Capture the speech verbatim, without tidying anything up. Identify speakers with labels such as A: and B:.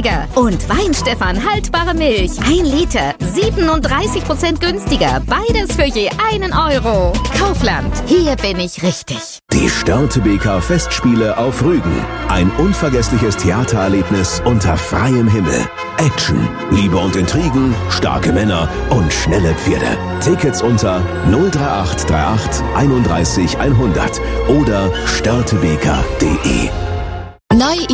A: günstiger. Und Weinstefan haltbare Milch, ein Liter, siebenunddreißig Prozent günstiger. Beides für je einen Euro. Kaufland, hier bin ich richtig.
B: Die Störtebeker Festspiele auf Rügen. Ein unvergessliches Theatererlebnis unter freiem Himmel. Action, Liebe und Intrigen, starke Männer und schnelle Pferde. Tickets unter null drei acht drei acht einunddreißig hundert oder störtebeker punkt de.
C: Neue